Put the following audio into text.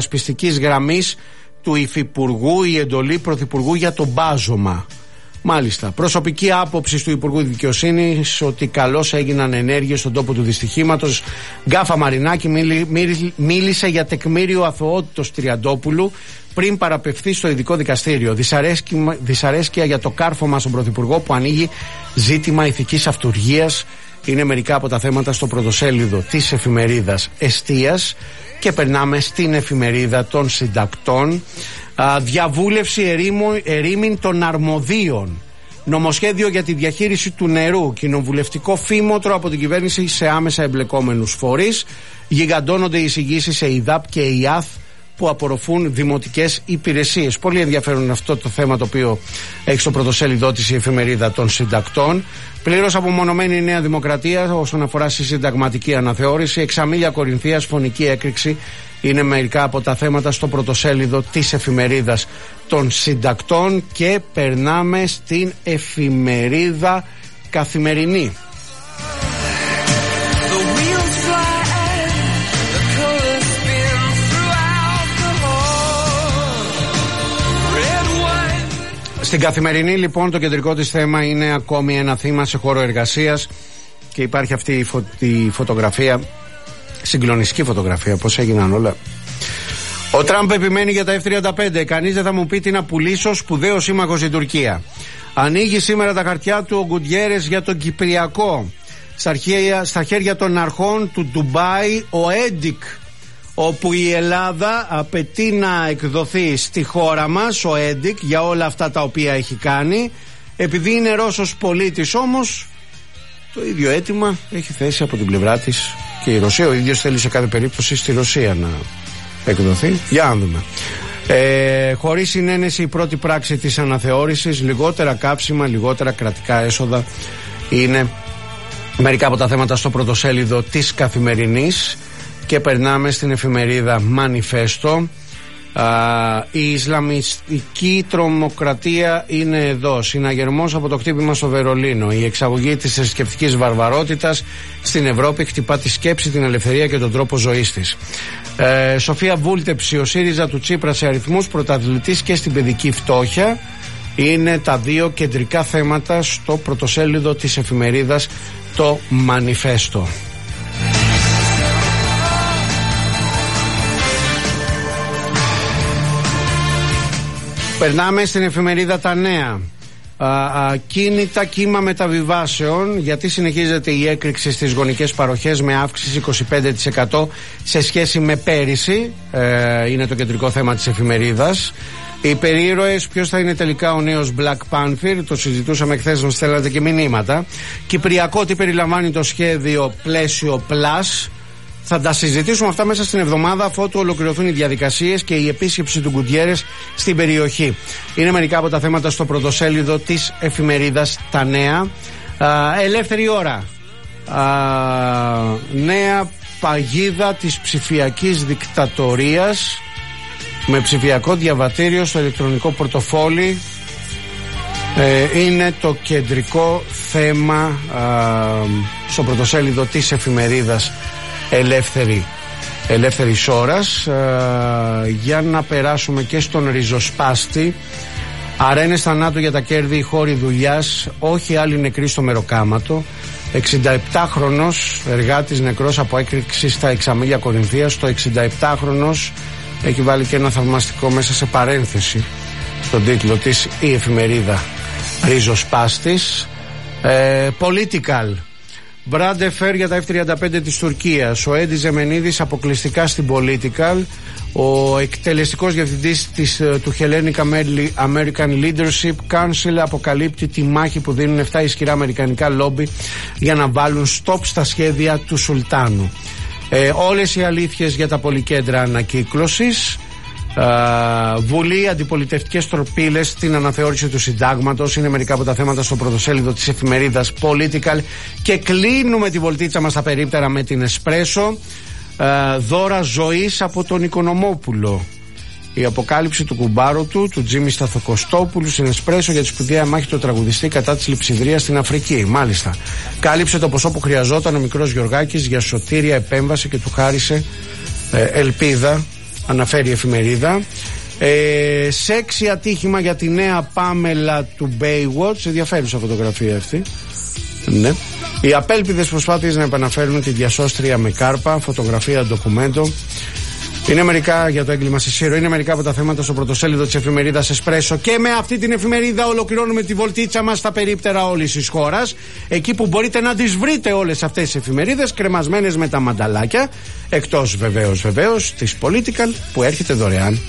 ασπιστικής γραμμής του Υφυπουργού η εντολή Πρωθυπουργού για το μπάζωμα. Μάλιστα. Προσωπική άποψη του Υπουργού Δικαιοσύνης ότι καλώς έγιναν ενέργειες στον τόπο του δυστυχήματος. Γκάφα Μαρινάκη μίλησε για τεκμήριο αθωότητος Τριαντόπουλου πριν παραπευθεί στο ειδικό δικαστήριο. Δυσαρέσκεια για το κάρφωμα στον Πρωθυπουργό που ανοίγει ζήτημα ηθικής αυτουργίας. Είναι μερικά από τα θέματα στο πρωτοσέλιδο της εφημερίδας Εστίας. Και περνάμε στην εφημερίδα των συντακτών. Διαβούλευση ερήμην των αρμοδίων. Νομοσχέδιο για τη διαχείριση του νερού. Κοινοβουλευτικό φήμοτρο από την κυβέρνηση σε άμεσα εμπλεκόμενους φορείς. Γιγαντώνονται οι εισηγήσεις σε ΙΔΑΠ και ΙΑΘ που απορροφούν δημοτικές υπηρεσίες. Πολύ ενδιαφέρον αυτό το θέμα το οποίο έχει στο πρωτοσέλιδό της η εφημερίδα των συντακτών. Πλήρως απομονωμένη η Νέα Δημοκρατία όσον αφορά στη συνταγματική αναθεώρηση. Εξαμίλια Κορινθίας, φωνική έκρηξη είναι μερικά από τα θέματα στο πρωτοσέλιδο της εφημερίδας των συντακτών. Και περνάμε στην εφημερίδα Καθημερινή. Στην Καθημερινή λοιπόν το κεντρικό της θέμα είναι ακόμη ένα θύμα σε χώρο εργασίας και υπάρχει αυτή η φωτογραφία, συγκλονιστική φωτογραφία, πώς έγιναν όλα. Ο Τραμπ επιμένει για τα F-35, κανείς δεν θα μου πει τι να πουλήσω, σπουδαίο σύμμαχος στην Τουρκία. Ανοίγει σήμερα τα χαρτιά του ο Γκουτιέρες για τον Κυπριακό. Στα χέρια των αρχών του Ντουμπάι ο Έντικ, όπου η Ελλάδα απαιτεί να εκδοθεί στη χώρα μας ο Έντικ για όλα αυτά τα οποία έχει κάνει. Επειδή είναι Ρώσος πολίτης όμως, το ίδιο αίτημα έχει θέσει από την πλευρά της και η Ρωσία. Ο ίδιος θέλει σε κάθε περίπτωση στη Ρωσία να εκδοθεί. Για να δούμε. Χωρίς συνένεση η πρώτη πράξη της αναθεώρησης, λιγότερα κάψιμα, λιγότερα κρατικά έσοδα είναι μερικά από τα θέματα στο πρωτοσέλιδο της Καθημερινής. Και περνάμε στην εφημερίδα Μανιφέστο. Η Ισλαμιστική τρομοκρατία είναι εδώ. Συναγερμός από το χτύπημα στο Βερολίνο. Η εξαγωγή της θρησκευτικής βαρβαρότητας στην Ευρώπη χτυπά τη σκέψη, την ελευθερία και τον τρόπο ζωής της. Σοφία Βούλτεψη, ο ΣΥΡΙΖΑ του Τσίπρα σε αριθμούς, πρωταθλητής και στην παιδική φτώχεια. Είναι τα δύο κεντρικά θέματα στο πρωτοσέλιδο της εφημερίδας το Μανιφέστο. Περνάμε στην εφημερίδα Τα Νέα. Κίνητα κύμα μεταβιβάσεων, γιατί συνεχίζεται η έκρηξη στις γονικές παροχές με αύξηση 25% σε σχέση με πέρυσι. Είναι το κεντρικό θέμα της εφημερίδας. Οι περίρωες, ποιος θα είναι τελικά ο νέος Black Panther, το συζητούσαμε χθες, μας στέλνατε και μηνύματα. Κυπριακό, τι περιλαμβάνει το σχέδιο Πλαίσιο Plus. Θα τα συζητήσουμε αυτά μέσα στην εβδομάδα, αφού ολοκληρωθούν οι διαδικασίες και η επίσκεψη του Γκουτιέρες στην περιοχή. Είναι μερικά από τα θέματα στο πρωτοσέλιδο της εφημερίδας Τα Νέα. Ελεύθερη ώρα. Νέα παγίδα της ψηφιακής δικτατορίας με ψηφιακό διαβατήριο στο ηλεκτρονικό πορτοφόλι. Είναι το κεντρικό θέμα στο πρωτοσέλιδο της εφημερίδας Ελεύθερης ώρας. Για να περάσουμε και στον ριζοσπάστη. Αρένες θανάτου για τα κέρδη, οι χώροι δουλειάς, όχι άλλοι νεκροί στο μεροκάματο. 67χρονος εργάτης νεκρός από έκρηξη στα Εξαμίλια Κορινθίας. Το 67χρονος έχει βάλει και ένα θαυμαστικό μέσα σε παρένθεση στον τίτλο της η εφημερίδα Ριζοσπάστης. Political. Μπράντε φέρ για τα F-35 της Τουρκίας. Ο Έντι Ζεμενίδης αποκλειστικά στην Political. Ο εκτελεστικός διευθυντής του Hellenic American Leadership Council αποκαλύπτει τη μάχη που δίνουν 7 ισχυρά αμερικανικά λόμπι για να βάλουν stop στα σχέδια του Σουλτάνου. Όλες οι αλήθειες για τα πολυκέντρα ανακύκλωσης. Βουλή, αντιπολιτευτικές τροπίλες στην αναθεώρηση του συντάγματος. Είναι μερικά από τα θέματα στο πρωτοσέλιδο της εφημερίδας Political. Και κλείνουμε τη βολτίτσα μας στα περίπτερα με την Εσπρέσο. Δώρα ζωής από τον Οικονομόπουλο. Η αποκάλυψη του κουμπάρου του Τζίμι Σταθοκοστόπουλου στην Εσπρέσο για τη σπουδαία μάχη του τραγουδιστή κατά της λειψιδρίας στην Αφρική. Μάλιστα. Κάλυψε το ποσό που χρειαζόταν ο μικρός Γιωργάκης για σωτήρια επέμβαση και του χάρισε ελπίδα αναφέρει η εφημερίδα. Σεξι ατύχημα για τη νέα Πάμελα του Baywatch. Ενδιαφέρουσα φωτογραφία αυτή. Ναι. Οι απέλπιδες προσπάθειες να επαναφέρουν τη διασώστρια με κάρπα. Φωτογραφία ντοκουμέντο. Είναι μερικά για το έγκλημα στη Σύρο. Είναι μερικά από τα θέματα στο πρωτοσέλιδο της εφημερίδας Εσπρέσο. Και με αυτή την εφημερίδα ολοκληρώνουμε τη βολτίτσα μας στα περίπτερα όλης της χώρας. Εκεί που μπορείτε να τις βρείτε όλες αυτές τις εφημερίδες κρεμασμένες με τα μανταλάκια. Εκτός βεβαίως της Political που έρχεται δωρεάν